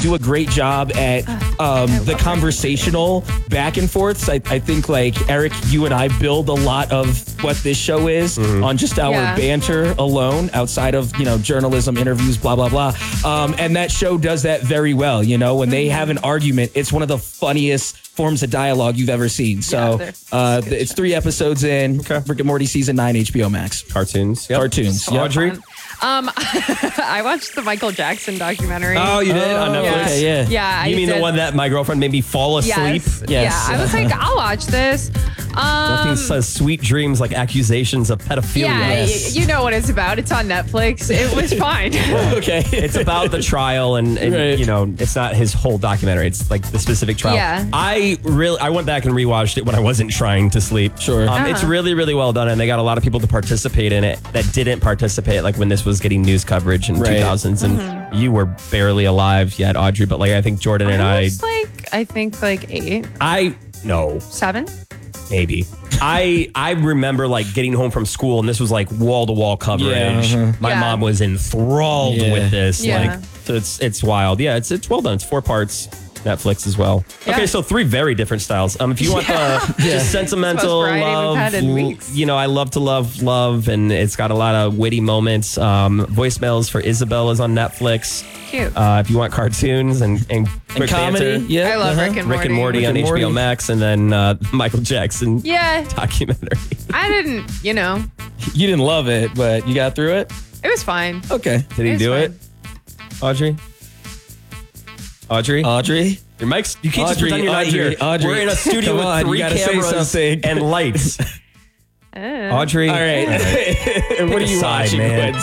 do a great job at the conversational back and forths. I think like Eric, you and I build a lot of what this show is on just our banter alone, outside of, journalism, interviews, blah, blah, blah. And that show does that very well. When they have an argument, it's one of the funniest forms of dialogue you've ever seen. So it's 3 episodes in. Okay. Rick and Morty season 9, HBO Max. Cartoons. Yep. Cartoons. So Audrey? I watched the Michael Jackson documentary. Oh, you did? On Netflix? Okay, Yeah, You mean the one that my girlfriend made me fall asleep? Yes. Yes. Yeah, I was like, I'll watch this. Nothing says sweet dreams like accusations of pedophilia. Yeah, you know what it's about. It's on Netflix. It was fine. Okay. It's about the trial and Right. it's not his whole documentary. It's like the specific trial. Yeah. I went back and rewatched it when I wasn't trying to sleep. Sure. It's really, really well done, and they got a lot of people to participate in it that didn't participate, like when this was getting news coverage in Right. 2000s, and you were barely alive yet, Audrey, but like I think Jordan and I was I think 8, no, 7. maybe. I remember like getting home from school, and this was like wall to wall coverage. Yeah, My Yeah. mom was enthralled Yeah. with this. Yeah. Like, so it's wild. Yeah, it's well done. It's 4 parts. Netflix as well. Yeah. Okay, so 3 very different styles. If you want the just sentimental It's the most variety love, we've had in weeks. I love to love, and it's got a lot of witty moments. Voicemails for Isabel is on Netflix. Cute. If you want cartoons and quick comedy. banter, Yeah. I love Rick and Morty. Rick and Morty on Rick and HBO Morty. Max, and then Michael Jackson Yeah, documentary. I didn't, You didn't love it, but you got through it? it was fine. Okay. Did he It's do fine. it? Audrey? Audrey? Your mics, you can't just Audrey, pretend you're not here. Audrey. We're in a studio Come with on, you 3 gotta say cameras something. and lights. Audrey. All right. What are you Side, watching, man. Quinn?